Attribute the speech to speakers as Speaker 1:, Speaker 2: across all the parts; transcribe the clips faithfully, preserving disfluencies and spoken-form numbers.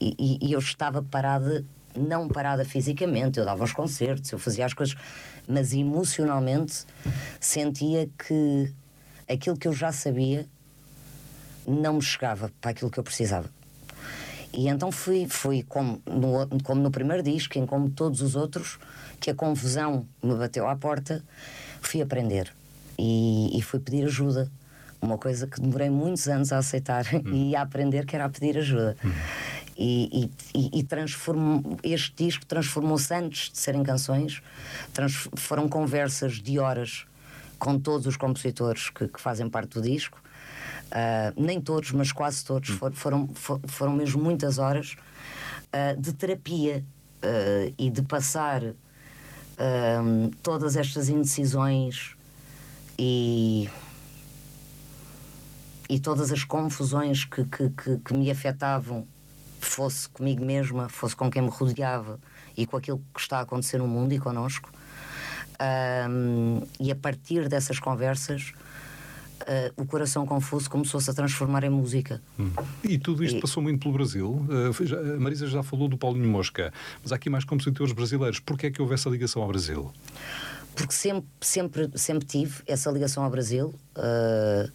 Speaker 1: e, e, e eu estava parada, não parada fisicamente, eu dava os concertos, eu fazia as coisas, mas emocionalmente sentia que aquilo que eu já sabia não me chegava para aquilo que eu precisava. E então fui, fui como, no, como no primeiro disco, em como todos os outros, que a confusão me bateu à porta, fui aprender e, e fui pedir ajuda. Uma coisa que demorei muitos anos a aceitar hum. e a aprender, que era a pedir ajuda. Hum. E, e, e transformou, este disco transformou-se, antes de serem canções, trans, foram conversas de horas com todos os compositores que, que fazem parte do disco. Uh, nem todos, mas quase todos. Hum. For, foram, for, foram mesmo muitas horas uh, de terapia uh, e de passar uh, todas estas indecisões e... e todas as confusões que, que, que, que me afetavam, fosse comigo mesma, fosse com quem me rodeava e com aquilo que está a acontecer no mundo e connosco. Um, e a partir dessas conversas, uh, o Coração Confuso começou-se a transformar em música.
Speaker 2: Hum. E tudo isto e... passou muito pelo Brasil. Uh, já, a Marisa já falou do Paulinho Mosca, mas há aqui mais compositores brasileiros. Porquê é que houve essa ligação ao Brasil?
Speaker 1: Porque sempre, sempre, sempre tive essa ligação ao Brasil. Uh,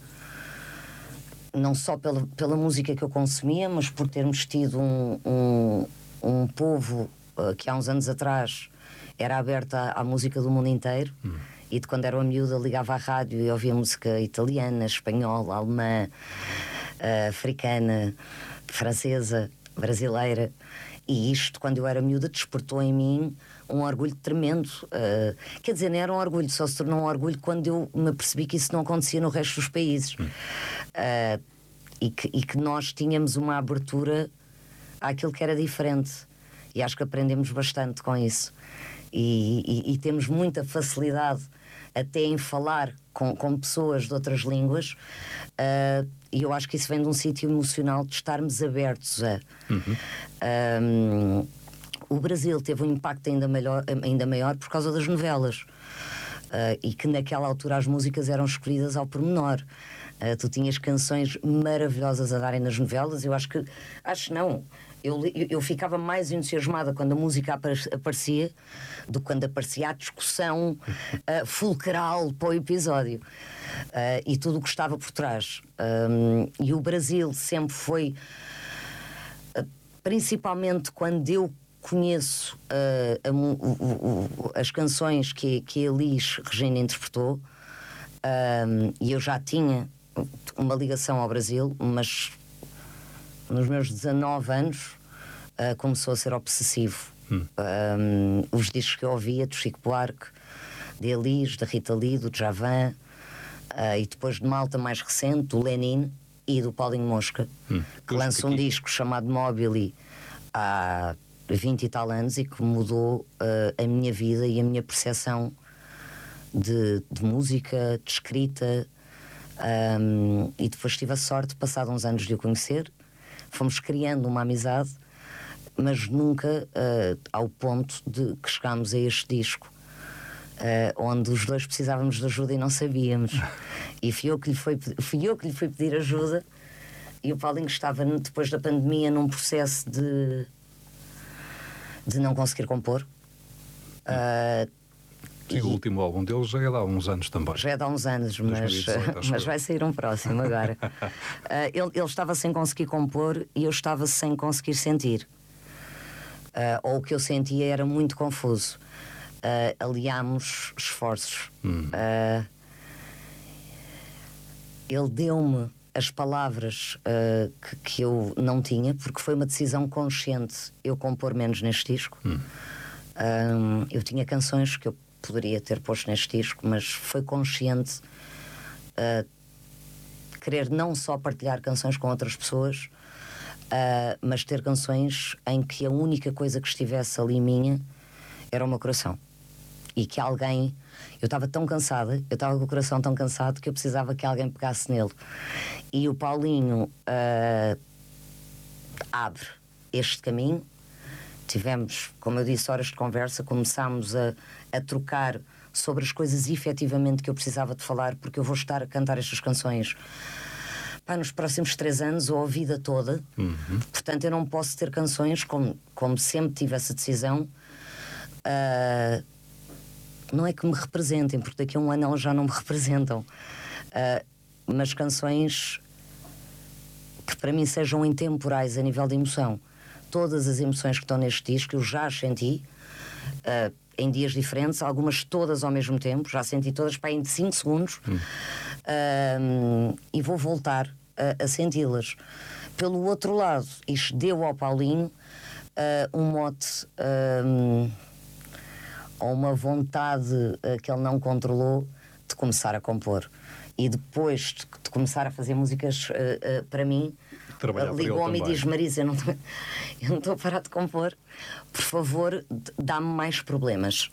Speaker 1: não só pela, pela música que eu consumia, mas por termos tido um, um, um povo uh, que há uns anos atrás era aberto à, à música do mundo inteiro. Hum. E de quando era uma miúda ligava à rádio e ouvia música italiana, espanhola, alemã, uh, africana, francesa, brasileira. E isto, quando eu era miúda, despertou em mim um orgulho tremendo. Uh, quer dizer, não era um orgulho, só se tornou um orgulho quando eu me apercebi que isso não acontecia no resto dos países. Hum. Uh, e, que, e que nós tínhamos uma abertura àquilo que era diferente. E acho que aprendemos bastante com isso. E, e, e temos muita facilidade até em falar com, com pessoas de outras línguas. Uh, e eu acho que isso vem de um sítio emocional de estarmos abertos a... Uhum. Um, o Brasil teve um impacto ainda maior, ainda maior por causa das novelas. Uh, e que naquela altura as músicas eram escolhidas ao pormenor. Uh, tu tinhas canções maravilhosas a darem nas novelas. Eu acho que... Acho não... Eu, eu, eu ficava mais entusiasmada quando a música aparecia do que quando aparecia a discussão uh, fulcral para o episódio. Uh, e tudo o que estava por trás. Um, e o Brasil sempre foi... Uh, principalmente quando eu conheço uh, a, o, o, as canções que, que a Elis Regina interpretou, um, e eu já tinha uma ligação ao Brasil, mas nos meus dezanove anos uh, começou a ser obsessivo. Hum. Um, os discos que eu ouvia do Chico Buarque, de Elis, da Rita Lee, do Djavan, uh, e depois de malta mais recente, do Lenin e do Paulinho Mosca, hum. que lançou um disco chamado Mobili há vinte e tal anos e que mudou uh, a minha vida e a minha percepção de, de música, de escrita. Um, e depois tive a sorte, passado uns anos de o conhecer, fomos criando uma amizade, mas nunca uh, ao ponto de que chegámos a este disco, uh, onde os dois precisávamos de ajuda e não sabíamos. E fui eu que lhe fui, fui eu que lhe fui pedir ajuda, e o Paulinho estava, depois da pandemia, num processo de de não conseguir compor. Uh,
Speaker 2: Sim, e o último álbum deles já é de há uns anos também.
Speaker 1: Já é de há uns anos, mas, mas vai sair um próximo agora. uh, ele, ele estava sem conseguir compor e eu estava sem conseguir sentir. Uh, ou o que eu sentia era muito confuso. Uh, aliámos esforços. Hum. Uh, ele deu-me as palavras uh, que, que eu não tinha, porque foi uma decisão consciente eu compor menos neste disco. Hum. Um, eu tinha canções que eu poderia ter posto neste disco, mas foi consciente uh, querer não só partilhar canções com outras pessoas, uh, mas ter canções em que a única coisa que estivesse ali minha era o meu coração. E que alguém... Eu estava tão cansada, eu estava com o coração tão cansado que eu precisava que alguém pegasse nele. E o Paulinho uh, abre este caminho. Tivemos, como eu disse, horas de conversa, começámos a, a trocar sobre as coisas efetivamente que eu precisava de falar, porque eu vou estar a cantar estas canções pá, nos próximos três anos ou a vida toda. Uhum. Portanto, eu não posso ter canções, como, como sempre tive essa decisão, uh, não é que me representem, porque daqui a um ano elas já não me representam, uh, mas canções que para mim sejam intemporais a nível de emoção. Todas as emoções que estão neste disco eu já as senti, uh, em dias diferentes, algumas todas ao mesmo tempo, já senti todas para em cinco segundos, hum. uh, e vou voltar a, a senti-las. Pelo outro lado, isto deu ao Paulinho uh, um mote, uh, ou uma vontade uh, que ele não controlou de começar a compor. E depois de, de começar a fazer músicas uh, uh, para mim, uh, ligou-me e diz: Marisa, eu não estou eu não estou a parar de compor, por favor, dá-me mais problemas.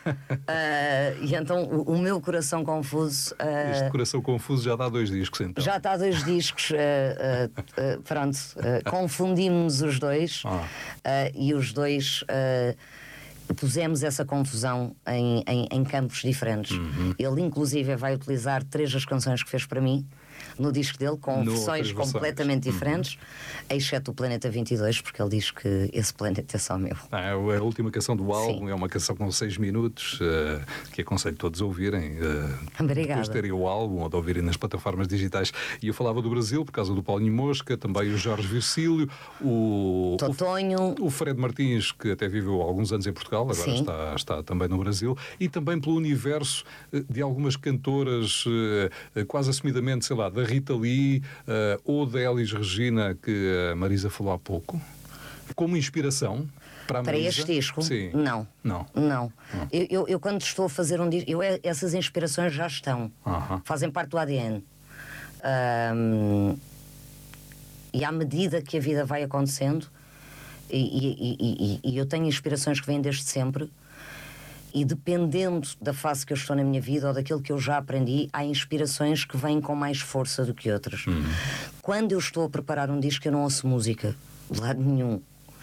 Speaker 1: uh, e então o, o meu coração confuso. Uh,
Speaker 2: este coração confuso já dá dois discos, então.
Speaker 1: Já está dois discos, uh, uh, uh, pronto, uh, confundimos os dois, ah. uh, e os dois. Uh, pusemos essa confusão em, em, em campos diferentes. Uhum. Ele inclusive vai utilizar três das canções que fez para mim no disco dele, com no versões completamente versões. diferentes, uhum. exceto o Planeta vinte e dois, porque ele diz que esse planeta é só meu.
Speaker 2: Ah, é a última canção do álbum. Sim. É uma canção com seis minutos, uh, que aconselho todos a ouvirem, uh,
Speaker 1: Obrigada.
Speaker 2: Depois de terem o álbum ou de ouvirem nas plataformas digitais. E eu falava do Brasil por causa do Paulinho Mosca, também o Jorge Vircílio, o
Speaker 1: Totonho,
Speaker 2: o, o Fred Martins, que até viveu alguns anos em Portugal, agora está, está também no Brasil, e também pelo universo de algumas cantoras, uh, quase assumidamente, sei lá, da Rita Lee, uh, ou da Elis Regina, que a Marisa falou há pouco, como inspiração para a
Speaker 1: para
Speaker 2: Marisa?
Speaker 1: este disco?
Speaker 2: Sim.
Speaker 1: Não.
Speaker 2: Não.
Speaker 1: Não. Não. Eu, eu, eu, quando estou a fazer um disco, eu, essas inspirações já estão.
Speaker 2: Uh-huh.
Speaker 1: Fazem parte do A D N. Um, e à medida que a vida vai acontecendo, e, e, e, e, e eu tenho inspirações que vêm desde sempre, e dependendo da fase que eu estou na minha vida ou daquilo que eu já aprendi, há inspirações que vêm com mais força do que outras. Uhum. Quando eu estou a preparar um disco, eu não ouço música de lado nenhum.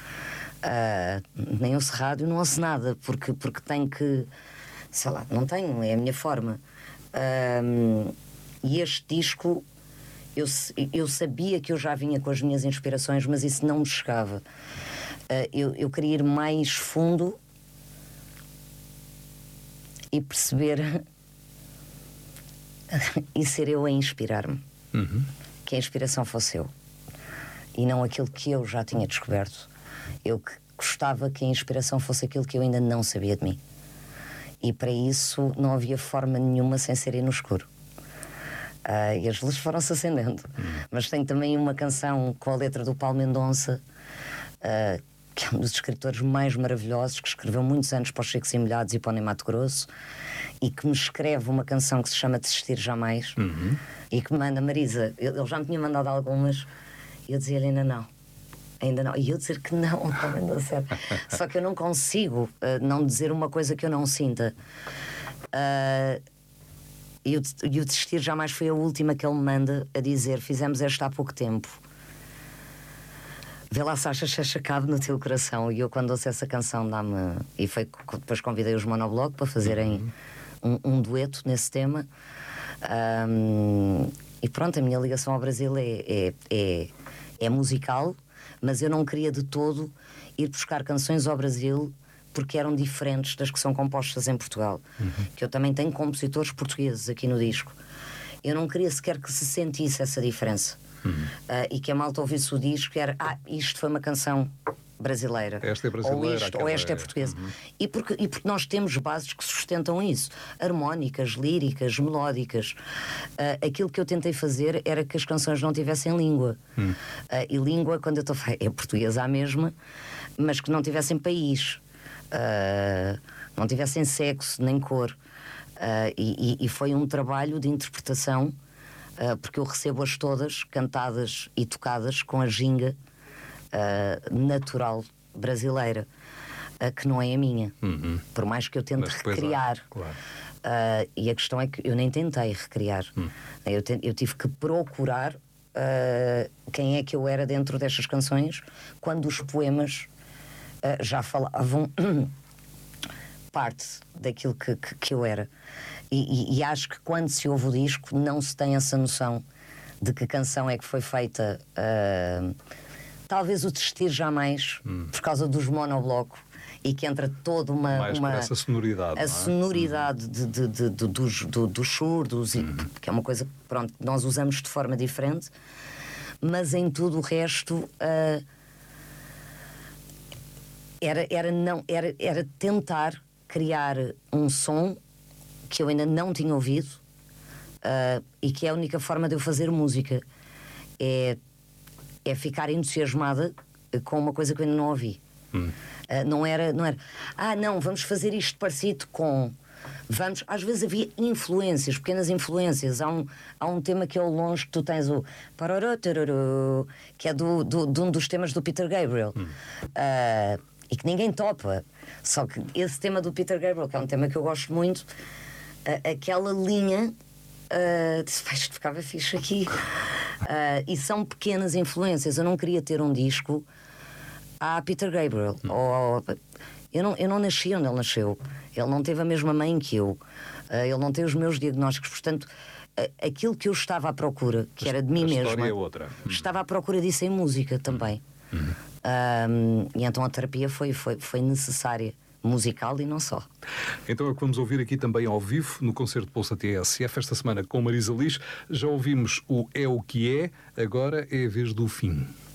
Speaker 1: Uh, nem ouço rádio, não ouço nada, porque, porque tenho que, sei lá, não tenho, é a minha forma. Uh, e este disco, eu, eu sabia que eu já vinha com as minhas inspirações, mas isso não me chegava. Uh, eu, eu queria ir mais fundo e perceber e ser eu a inspirar-me.
Speaker 2: Uhum.
Speaker 1: Que a inspiração fosse eu e não aquilo que eu já tinha descoberto. Eu que gostava que a inspiração fosse aquilo que eu ainda não sabia de mim, e para isso não havia forma nenhuma sem ser ir no escuro. Uh, e as luzes foram-se acendendo. Uhum. Mas tenho também uma canção com a letra do Paulo Mendonça, uh, que é um dos escritores mais maravilhosos, que escreveu muitos anos para os Secos e Molhados e para o Ney Matogrosso, e que me escreve uma canção que se chama Desistir Jamais.
Speaker 2: Uhum.
Speaker 1: E que me manda: Marisa, ele já me tinha mandado algumas, e eu dizia-lhe: ainda não, ainda não, e eu dizer que não, não dá certo. Só que eu não consigo uh, não dizer uma coisa que eu não sinta. Uh, e o, e o Desistir Jamais foi a última que ele me manda a dizer: fizemos esta há pouco tempo, vê lá se achas que cabe no teu coração. E eu, quando ouço essa canção, dá-me. E foi depois convidei os Monoblog para fazerem um, um dueto nesse tema. Um, e pronto, a minha ligação ao Brasil é, é, é, é musical, mas eu não queria de todo ir buscar canções ao Brasil porque eram diferentes das que são compostas em Portugal. Uhum. Que eu também tenho compositores portugueses aqui no disco. Eu não queria sequer que se sentisse essa diferença. Uhum. Uh, e que a malta ouvisse o disco e era: ah, isto foi uma canção brasileira,
Speaker 2: esta é brasileira,
Speaker 1: ou, isto, ou esta é portuguesa. Uhum. e, porque, e porque nós temos bases que sustentam isso, harmónicas, líricas, melódicas. Uh, aquilo que eu tentei fazer era que as canções não tivessem língua. Uhum. Uh, e língua, quando eu estou a falar, é portuguesa à mesma, mas que não tivessem país, uh, não tivessem sexo nem cor. Uh, e, e foi um trabalho de interpretação, uh, porque eu recebo-as todas cantadas e tocadas com a ginga uh, natural brasileira, uh, que não é a minha. Uhum. Por mais que eu tente recriar.
Speaker 2: Há, claro.
Speaker 1: uh, e a questão é que eu nem tentei recriar. Uhum. eu, te, eu tive que procurar uh, quem é que eu era dentro destas canções, quando os poemas uh, já falavam parte daquilo que, que, que eu era. E, e, e acho que quando se ouve o disco não se tem essa noção de que canção é que foi feita. Uh, talvez o Desistir Jamais, hum. por causa dos monobloco, e que entra toda uma...
Speaker 2: Mais
Speaker 1: uma
Speaker 2: essa sonoridade,
Speaker 1: a
Speaker 2: não é?
Speaker 1: sonoridade hum. de, de, de, de, dos, do, dos surdos, hum. e, que é uma coisa que, pronto, nós usamos de forma diferente, mas em tudo o resto... Uh, Era, era, não, era, era tentar criar um som que eu ainda não tinha ouvido, uh, e que é a única forma de eu fazer música. É, é ficar entusiasmada com uma coisa que eu ainda não ouvi. Hum. Uh, não era, não era, ah, não, vamos fazer isto parecido com... Vamos, às vezes havia influências, pequenas influências. Há um, há um tema que é o Longe, que tu tens o paroró, taroró, que é do, do, de um dos temas do Peter Gabriel. Hum. Uh, e que ninguém topa. Só que esse tema do Peter Gabriel, que é um tema que eu gosto muito, uh, aquela linha, uh, disse, isto ficava fixe aqui. Uh, e são pequenas influências. Eu não queria ter um disco a Peter Gabriel. Hum. Ou, eu, não, eu não nasci onde ele nasceu. Ele não teve a mesma mãe que eu. Uh, ele não tem os meus diagnósticos. Portanto, uh, aquilo que eu estava à procura, que era de mim mesma,
Speaker 2: é outra.
Speaker 1: estava à procura disso em música também.
Speaker 2: Hum.
Speaker 1: Um, e então a terapia foi, foi, foi necessária, musical e não só.
Speaker 2: Então é o que vamos ouvir aqui também ao vivo no concerto Pulsa T S F esta semana com Marisa Liz. Já ouvimos o É o que é, agora é a vez do fim.